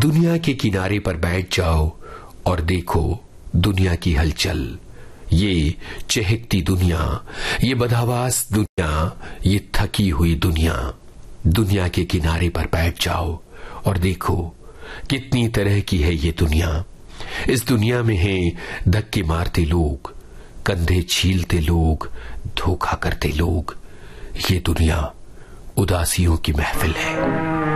दुनिया के किनारे पर बैठ जाओ और देखो दुनिया की हलचल। ये चहकती दुनिया, ये बदहवास दुनिया, ये थकी हुई दुनिया। दुनिया के किनारे पर बैठ जाओ और देखो कितनी तरह की है ये दुनिया। इस दुनिया में है धक्के मारते लोग, कंधे छीलते लोग, धोखा करते लोग। ये दुनिया उदासियों की महफिल है।